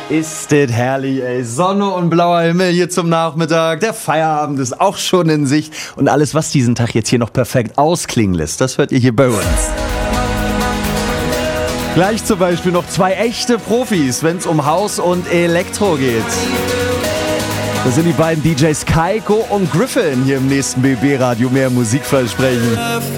Ist das herrlich, ey. Sonne und blauer Himmel hier zum Nachmittag. Der Feierabend ist auch schon in Sicht. Und alles, was diesen Tag jetzt hier noch perfekt ausklingen lässt, das hört ihr hier bei uns. Gleich zum Beispiel noch 2 echte Profis, wenn es um Haus und Elektro geht. Das sind die beiden DJs Kaiko und Griffin hier im nächsten BB-Radio. Mehr Musikversprechen.